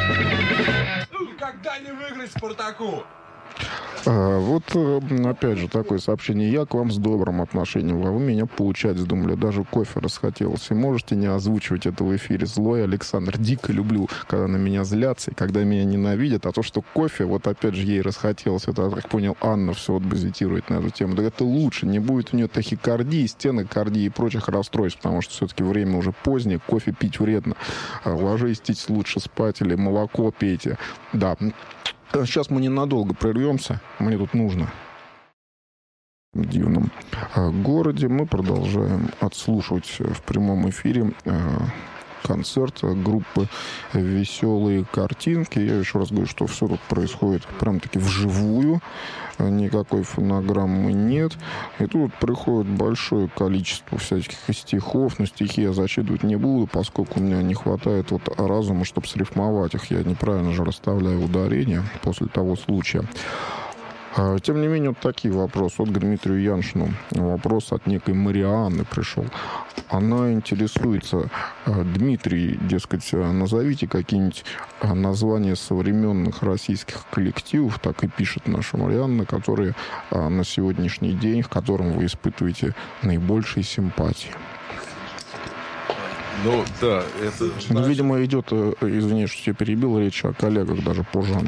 Когда не выиграть Спартаку? Вот, опять же, такое сообщение. Я к вам с добрым отношением, а вы меня поучать вздумали. Даже кофе расхотелось. И можете не озвучивать это в эфире. Злой Александр. Дико люблю, когда на меня злятся и когда меня ненавидят. А то, что кофе, вот опять же, ей расхотелось. Это, я так понял, Анна все вот базитирует на эту тему. Так это лучше. Не будет у нее тахикардии, стенокардии и прочих расстройств. Потому что все-таки время уже позднее. Кофе пить вредно. Ложитесь лучше спать или молоко пейте. Да. Сейчас мы ненадолго прервемся. Мне тут нужно. В дивном городе мы продолжаем отслушивать в прямом эфире концерт группы «Веселые картинки». Я еще раз говорю, что все тут происходит прям-таки вживую. Никакой фонограммы нет. И тут приходит большое количество всяких стихов. Но стихи я зачитывать не буду, поскольку у меня не хватает вот разума, чтобы срифмовать их. Я неправильно же расставляю ударения после того случая. Тем не менее, вот такие вопросы. Вот Дмитрию Яншину вопрос от некой Марианны пришел. Она интересуется: Дмитрий, дескать, назовите какие-нибудь названия современных российских коллективов, так и пишет наша Марианна, которые на сегодняшний день, к которым вы испытываете наибольшие симпатии. Ну, да, это... Видимо, идет, извини, что я перебил, речь о коллегах даже позже.